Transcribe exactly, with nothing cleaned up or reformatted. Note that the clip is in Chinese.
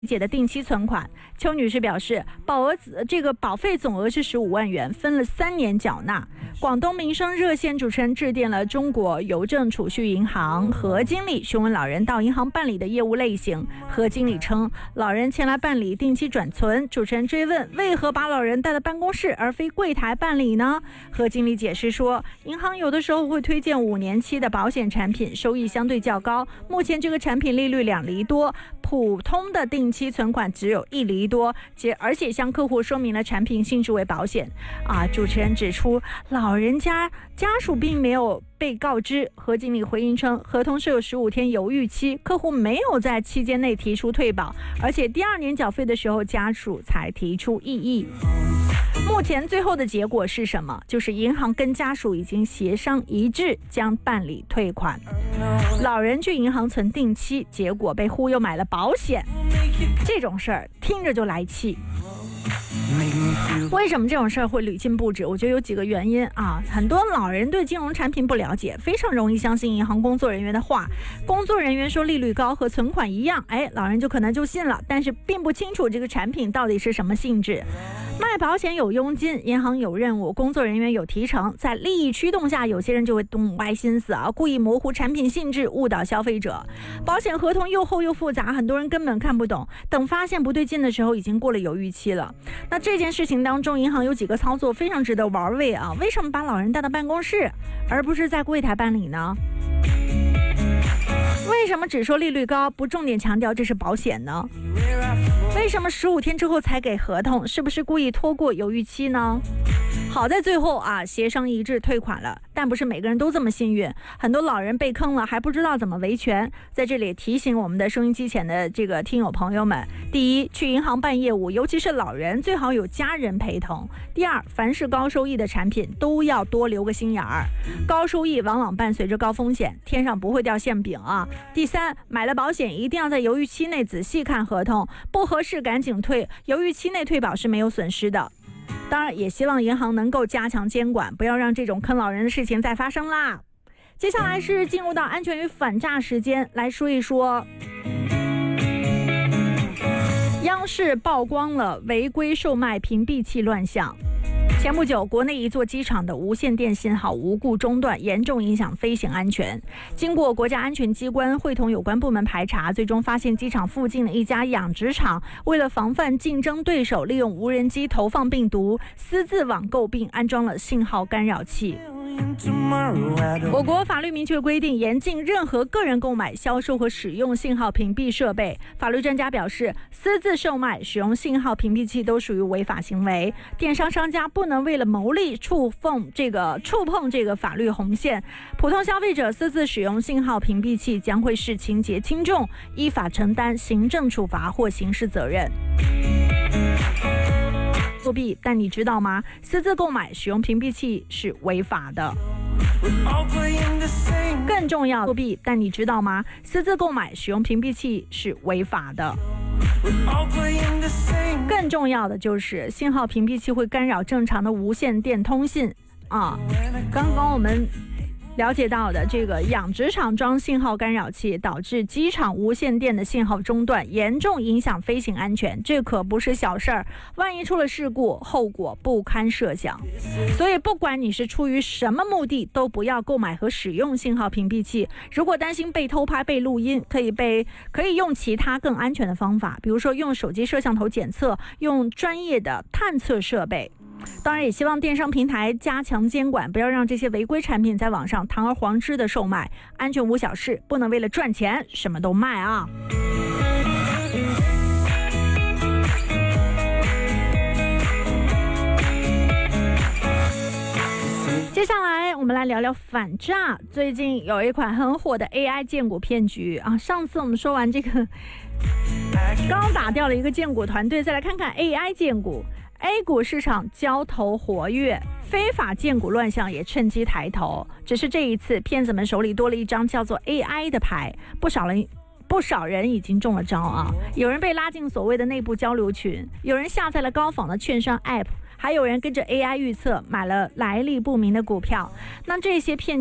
解的定期存款，邱女士表示，保额这个保费总额是十五万元，分了三年缴纳。广东民生热线主持人致电了中国邮政储蓄银行何经理，询问老人到银行办理的业务类型。何经理称，老人前来办理定期转存。主持人追问，为何把老人带到办公室而非柜台办理呢？何经理解释说，银行有的时候会推荐五年期的保险产品，收益相对较高。目前这个产品利率两厘多，普通的定期存款只有一厘多，而且向客户说明了产品性质为保险。啊，主持人指出，老人家家属并没有被告知。何经理回应称，合同是有十五天犹豫期，客户没有在期间内提出退保，而且第二年缴费的时候家属才提出异议。目前最后的结果是什么？就是银行跟家属已经协商一致，将办理退款。老人去银行存定期，结果被忽悠买了保险，这种事儿听着就来气。为什么这种事儿会屡禁不止？我觉得有几个原因啊。很多老人对金融产品不了解，非常容易相信银行工作人员的话。工作人员说利率高和存款一样，哎，老人就可能就信了，但是并不清楚这个产品到底是什么性质。卖保险有佣金，银行有任务，工作人员有提成，在利益驱动下，有些人就会动歪心思啊，故意模糊产品性质，误导消费者。保险合同又厚又复杂，很多人根本看不懂，等发现不对劲的时候，已经过了犹豫期了。那这件事情当中，银行有几个操作非常值得玩味啊！为什么把老人带到办公室，而不是在柜台办理呢？为什么只说利率高，不重点强调这是保险呢？为什么十五天之后才给合同？是不是故意拖过犹豫期呢？好在最后啊，协商一致退款了，但不是每个人都这么幸运，很多老人被坑了，还不知道怎么维权。在这里提醒我们的收音机前的这个听友朋友们：第一，去银行办业务，尤其是老人，最好有家人陪同；第二，凡是高收益的产品都要多留个心眼儿，高收益往往伴随着高风险，天上不会掉馅饼啊。第三，买了保险一定要在犹豫期内仔细看合同，不合适赶紧退，犹豫期内退保是没有损失的。当然也希望银行能够加强监管，不要让这种坑老人的事情再发生啦。接下来是进入到安全与反诈时间，来说一说央视曝光了违规售卖屏蔽器乱象。前不久，国内一座机场的无线电信号无故中断，严重影响飞行安全。经过国家安全机关会同有关部门排查，最终发现机场附近的一家养殖场为了防范竞争对手利用无人机投放病毒，私自网购并安装了信号干扰器。我国法律明确规定，严禁任何个人购买、销售和使用信号屏蔽设备。法律专家表示，私自售卖、使用信号屏蔽器都属于违法行为。电商商家不能为了牟利触碰这个触碰这个法律红线。普通消费者私自使用信号屏蔽器将会视情节轻重，依法承担行政处罚或刑事责任。作弊，但你知道吗？私自购买、使用屏蔽器是违法的。更重要，作弊，但你知道吗？私自购买、使用屏蔽器是违法的。更重要的就是，信号屏蔽器会干扰正常的无线电通信啊。刚刚我们了解到的这个养殖场装信号干扰器，导致机场无线电的信号中断，严重影响飞行安全，这可不是小事儿，万一出了事故，后果不堪设想。所以不管你是出于什么目的，都不要购买和使用信号屏蔽器。如果担心被偷拍、被录音，可以被可以用其他更安全的方法，比如说用手机摄像头检测，用专业的探测设备。当然也希望电商平台加强监管，不要让这些违规产品在网上堂而皇之的售卖。安全无小事，不能为了赚钱什么都卖啊。接下来我们来聊聊反诈。最近有一款很火的 A I 荐股骗局啊，上次我们说完这个刚打掉了一个荐股团队，再来看看 A I 荐股。A 股市场交投活跃，非法荐股乱象也趁机抬头。只是这一次，骗子们手里多了一张叫做 A I 的牌，不少人不少人已经中了招啊！有人被拉进所谓的内部交流群，有人下载了高仿的券商 App， 还有人跟着 A I 预测买了来历不明的股票。那这些骗